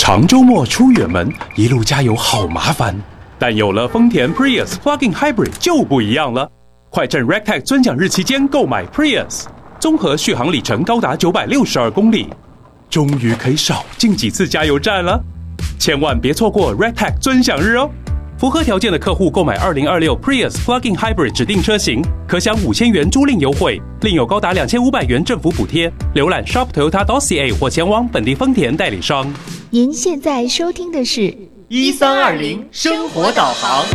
长周末出远门，一路加油好麻烦。但有了丰田 Prius Plug-in Hybrid 就不一样了。快趁 Ragtag 尊享日期间购买 Prius， 综合续航里程高达962公里，终于可以少进几次加油站了。千万别错过 Ragtag 尊享日哦！符合条件的客户购买2026 Prius Plug-in Hybrid 指定车型，可享5000元租赁优惠，另有高达2500元政府补贴。浏览 shop.toyota.ca 或前往本地丰田代理商。 您现在收听的是 1320生活导航。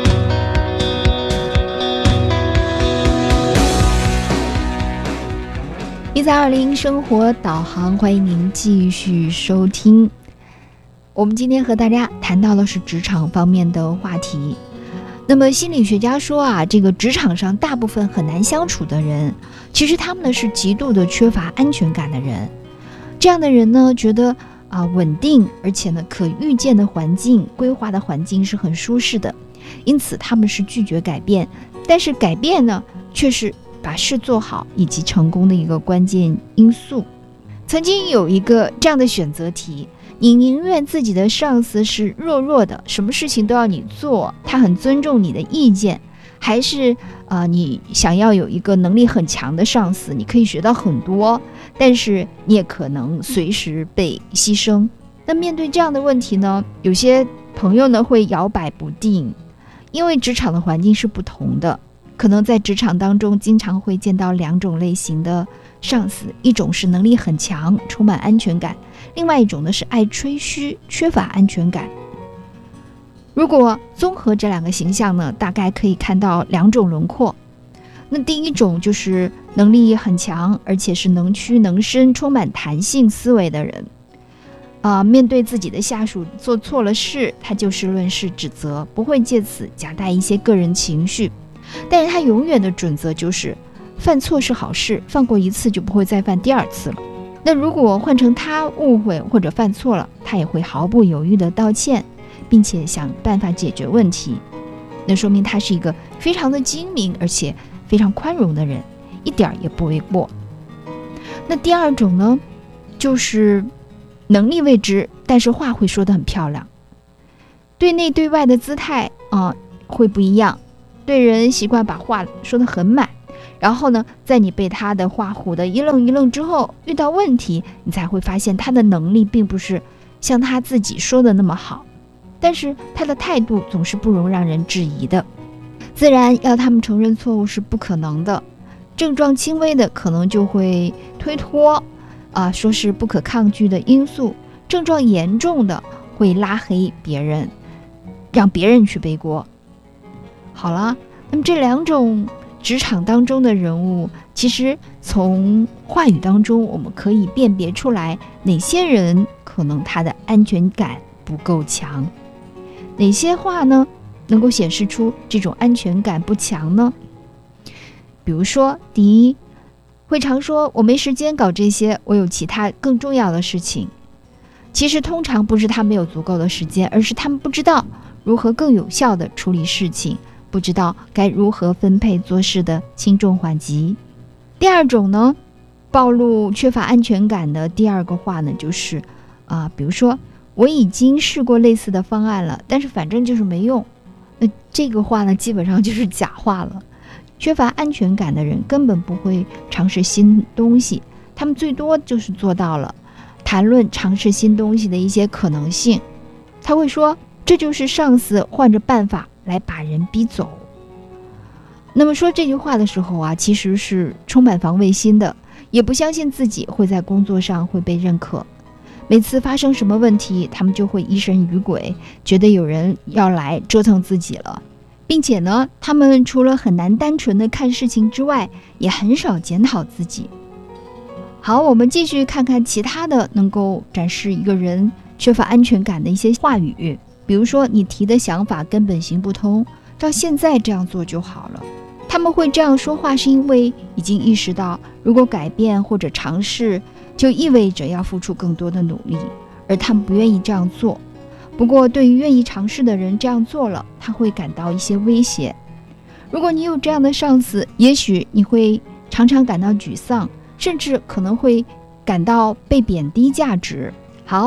1320生活导航，欢迎您继续收听。我们今天和大家谈到的是职场方面的话题。那么心理学家说啊，这个职场上大部分很难相处的人，其实他们呢是极度的缺乏安全感的人。这样的人呢，觉得稳定，而且呢可预见的环境、规划的环境是很舒适的，因此他们是拒绝改变。但是改变呢，却是把事做好以及成功的一个关键因素。曾经有一个这样的选择题，你宁愿自己的上司是弱弱的，什么事情都要你做，他很尊重你的意见，还是你想要有一个能力很强的上司，你可以学到很多，但是你也可能随时被牺牲。那面对这样的问题呢，有些朋友呢会摇摆不定，因为职场的环境是不同的，可能在职场当中经常会见到两种类型的上司，一种是能力很强，充满安全感，另外一种呢是爱吹嘘，缺乏安全感。如果综合这两个形象呢，大概可以看到两种轮廓。那第一种就是能力很强，而且是能屈能伸，充满弹性思维的人。面对自己的下属做错了事，他就事论事指责，不会借此夹带一些个人情绪。但是他永远的准则就是犯错是好事，犯过一次就不会再犯第二次了。那如果换成他误会或者犯错了，他也会毫不犹豫的道歉，并且想办法解决问题。那说明他是一个非常的精明而且非常宽容的人，一点也不为过。那第二种呢，就是能力未知，但是话会说得很漂亮，对内对外的姿态会不一样。对人习惯把话说得很满，然后呢，在你被他的话唬得一愣一愣之后，遇到问题你才会发现他的能力并不是像他自己说的那么好，但是他的态度总是不容让人质疑的。自然要他们承认错误是不可能的，症状轻微的可能就会推脱说是不可抗拒的因素，症状严重的会拉黑别人，让别人去背锅。好了，那么这两种职场当中的人物，其实从话语当中我们可以辨别出来哪些人可能他的安全感不够强，哪些话呢能够显示出这种安全感不强呢？比如说，第一，会常说我没时间搞这些，我有其他更重要的事情。其实通常不是他没有足够的时间，而是他们不知道如何更有效地处理事情，不知道该如何分配做事的轻重缓急。第二种呢，暴露缺乏安全感的第二个话呢，就是比如说我已经试过类似的方案了，但是反正就是没用。那这个话呢，基本上就是假话了。缺乏安全感的人根本不会尝试新东西，他们最多就是做到了谈论尝试新东西的一些可能性。他会说，这就是上司换着办法来把人逼走。那么说这句话的时候其实是充满防卫心的，也不相信自己会在工作上会被认可。每次发生什么问题，他们就会疑神疑鬼，觉得有人要来折腾自己了，并且呢，他们除了很难单纯的看事情之外，也很少检讨自己。好，我们继续看看其他的能够展示一个人缺乏安全感的一些话语。比如说，你提的想法根本行不通，照现在这样做就好了。他们会这样说话，是因为已经意识到，如果改变或者尝试，就意味着要付出更多的努力，而他们不愿意这样做。不过，对于愿意尝试的人，这样做了，他会感到一些威胁。如果你有这样的上司，也许你会常常感到沮丧，甚至可能会感到被贬低价值。好，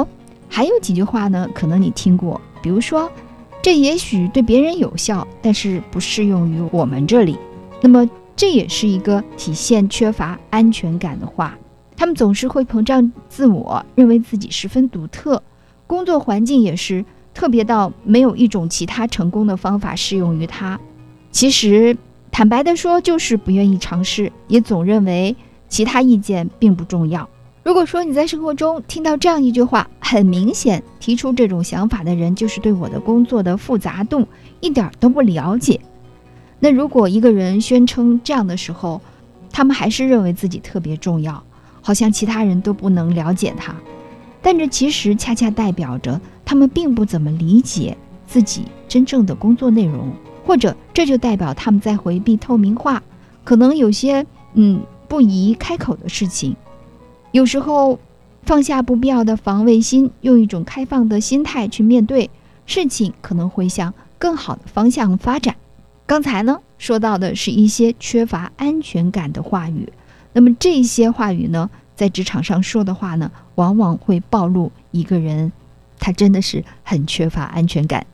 还有几句话呢，可能你听过，比如说这也许对别人有效，但是不适用于我们这里。那么这也是一个体现缺乏安全感的话。他们总是会膨胀自我，认为自己十分独特，工作环境也是特别到没有一种其他成功的方法适用于他。其实坦白地说，就是不愿意尝试，也总认为其他意见并不重要。如果说你在生活中听到这样一句话，很明显提出这种想法的人就是对我的工作的复杂度一点都不了解。那如果一个人宣称这样的时候，他们还是认为自己特别重要，好像其他人都不能了解他，但这其实恰恰代表着他们并不怎么理解自己真正的工作内容，或者这就代表他们在回避透明化，可能有些不宜开口的事情。有时候放下不必要的防卫心，用一种开放的心态去面对事情，可能会向更好的方向发展。刚才呢说到的是一些缺乏安全感的话语，那么这些话语呢，在职场上说的话呢，往往会暴露一个人他真的是很缺乏安全感。